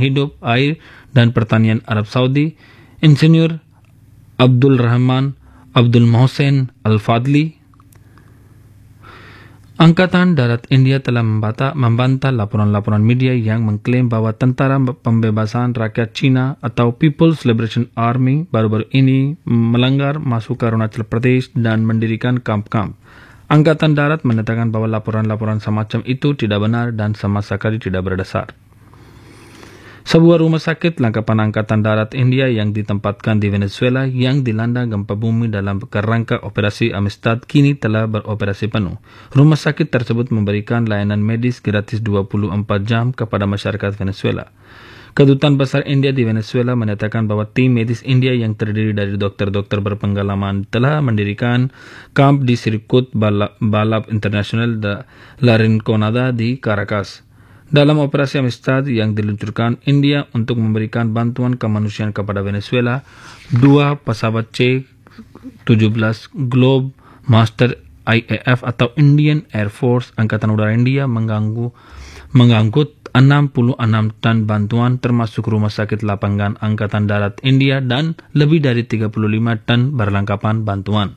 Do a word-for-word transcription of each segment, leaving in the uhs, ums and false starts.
hidup, air, dan pertanian Arab Saudi, Insinyur Abdul Rahman Abdul Mohsen Al-Fadli. Angkatan Darat India telah membantah, membantah laporan-laporan media yang mengklaim bahwa Tentara Pembebasan Rakyat Cina atau People's Liberation Army baru-baru ini melanggar masuk ke Arunachal Pradesh dan mendirikan kamp-kamp. Angkatan Darat menyatakan bahwa laporan-laporan semacam itu tidak benar dan sama sekali tidak berdasar. Sebuah rumah sakit langkapan Angkatan Darat India yang ditempatkan di Venezuela yang dilanda gempa bumi dalam kerangka operasi Amistad kini telah beroperasi penuh. Rumah sakit tersebut memberikan layanan medis gratis dua puluh empat jam kepada masyarakat Venezuela. Kedutaan Besar India di Venezuela menyatakan bahwa tim medis India yang terdiri dari dokter-dokter berpengalaman telah mendirikan kamp di sirkuit balap, balap internasional La Rinconada di Caracas. Dalam operasi Amistad yang diluncurkan India untuk memberikan bantuan kemanusiaan kepada Venezuela, dua pesawat C tujuh belas Globe Master I A F atau Indian Air Force Angkatan Udara India mengganggu, mengangkut enam puluh enam ton bantuan termasuk rumah sakit lapangan Angkatan Darat India dan lebih dari tiga puluh lima ton berlengkapan bantuan.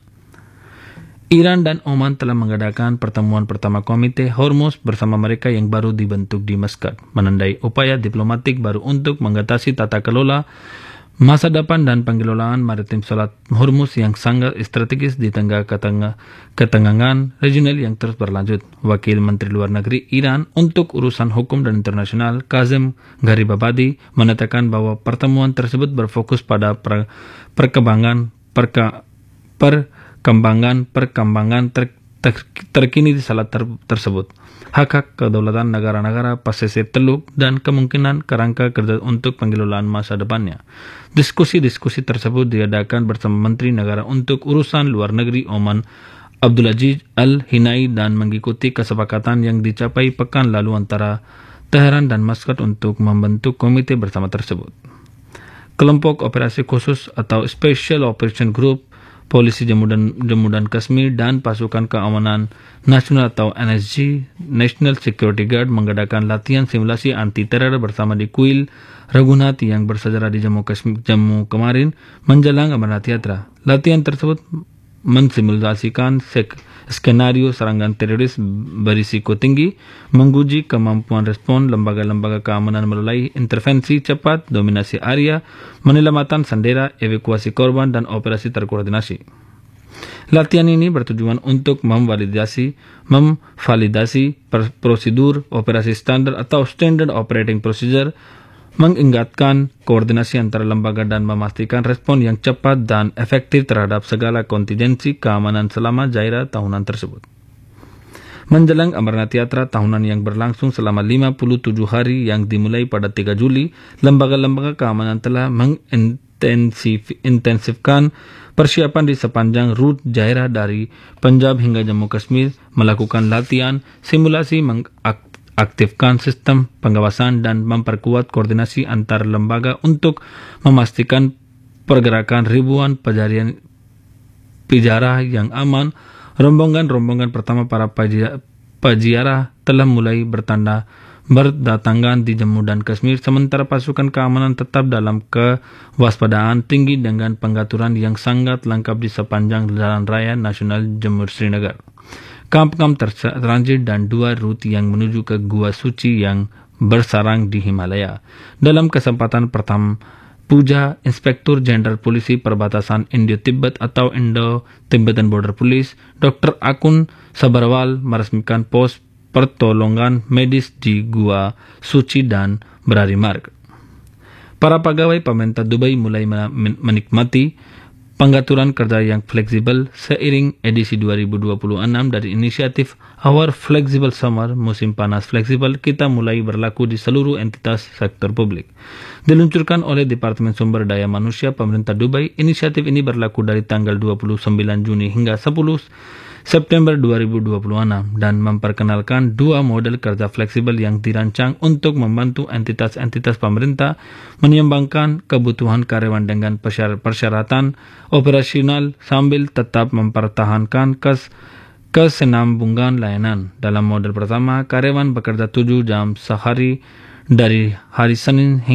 Iran dan Oman telah mengadakan pertemuan pertama Komite Hormuz bersama mereka yang baru dibentuk di Muscat, menandai upaya diplomatik baru untuk mengatasi tata kelola masa depan dan pengelolaan maritim Selat Hormuz yang sangat strategis di tengah ketegangan regional yang terus berlanjut. Wakil Menteri Luar Negeri Iran untuk urusan hukum dan internasional Kazem Garibabadi menyatakan bahwa pertemuan tersebut berfokus pada per, perkembangan perka, per Kembangan perkembangan ter, ter, terkini di Selat ter, tersebut, hak-hak kedaulatan negara-negara pesisir Teluk dan kemungkinan kerangka kerja untuk pengelolaan masa depannya. Diskusi-diskusi tersebut diadakan bersama Menteri Negara untuk Urusan Luar Negeri Oman Abdulaziz Al-Hinai dan mengikuti kesepakatan yang dicapai pekan lalu antara Teheran dan Muscat untuk membentuk komite bersama tersebut. Kelompok Operasi Khusus atau Special Operation Group Polisi Jammu dan, Jammu dan Kashmir dan Pasukan Keamanan Nasional atau N S G National Security Guard mengadakan latihan simulasi anti-teror bersama di Kuil Raghunath yang bersejarah di Jammu, Kashmir, Jammu kemarin menjelang Amarnath Yatra. Latihan tersebut mensimulasikan skenario serangan teroris berisiko tinggi, menguji kemampuan respon lembaga-lembaga keamanan melalui intervensi cepat, dominasi area, penyelamatan sandera, evakuasi korban, dan operasi terkoordinasi. Latihan ini bertujuan untuk memvalidasi, memvalidasi prosedur operasi standar atau Standard Operating Procedure, mengingatkan koordinasi antara lembaga dan memastikan respon yang cepat dan efektif terhadap segala kontingensi keamanan selama jaira tahunan tersebut. Menjelang Amarnath Yatra tahunan yang berlangsung selama lima puluh tujuh hari yang dimulai pada tiga Juli, lembaga-lembaga keamanan telah mengintensifkan persiapan di sepanjang rute jaira dari Punjab hingga Jammu Kashmir, melakukan latihan, simulasi, mengaktifkan aktifkan sistem pengawasan dan memperkuat koordinasi antar lembaga untuk memastikan pergerakan ribuan pencarian peziarah yang aman. Rombongan-rombongan pertama para peziarah telah mulai bertanda berdatangan di Jammu dan Kashmir, sementara pasukan keamanan tetap dalam kewaspadaan tinggi dengan pengaturan yang sangat lengkap di sepanjang Jalan Raya Nasional Jammu Srinagar. Kamp-kamp transit dan dua rute yang menuju ke Gua Suci yang bersarang di Himalaya. Dalam kesempatan pertama puja, Inspektur Jenderal Polisi Perbatasan Indo-Tibet atau Indo-Tibetan Border Police, Doktor Akun Sabarwal meresmikan pos pertolongan medis di Gua Suci dan Brari Marg. Para pegawai pemerintah Dubai mulai menikmati pengaturan kerja yang fleksibel seiring edisi dua ribu dua puluh enam dari inisiatif Our Flexible Summer, musim panas fleksibel, kita mulai berlaku di seluruh entitas sektor publik. Diluncurkan oleh Departemen Sumber Daya Manusia Pemerintah Dubai, inisiatif ini berlaku dari tanggal dua puluh sembilan Juni hingga sepuluh September dua ribu dua puluh enam dan memperkenalkan dua model kerja fleksibel yang dirancang untuk membantu entitas-entitas pemerintah menyeimbangkan kebutuhan karyawan dengan persyaratan operasional sambil tetap mempertahankan kes kesenambungan layanan. Dalam model pertama, karyawan bekerja tujuh jam sehari dari hari Senin